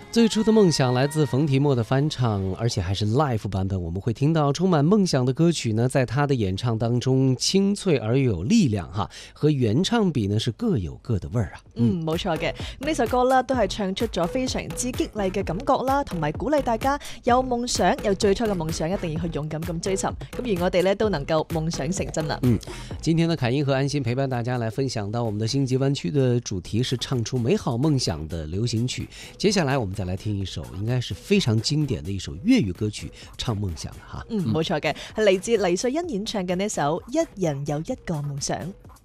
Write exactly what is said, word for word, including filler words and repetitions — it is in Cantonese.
最初的梦想来自冯提莫的翻唱，而且还是 live 版本。我们会听到充满梦想的歌曲呢，在他的演唱当中清脆而又有力量哈，和原唱比呢是各有各的味儿啊。 嗯，冇錯嘅。呢首歌啦，都係唱出咗非常之激勵嘅感覺啦，同埋鼓勵大家有夢想，有最初嘅夢想，一定要去勇敢咁追尋。咁而我哋呢都能夠夢想成真啦。 嗯，今天呢，凱英和安心陪伴大家來分享到我們的星級灣區的主題是唱出美好夢想的流行曲。接下來我們再來聽一首應該是非常經典的一首粵語歌曲《唱夢想》哈。 嗯，冇錯嘅，係嚟自黎瑞恩演唱嘅呢首《一人有一個夢想》。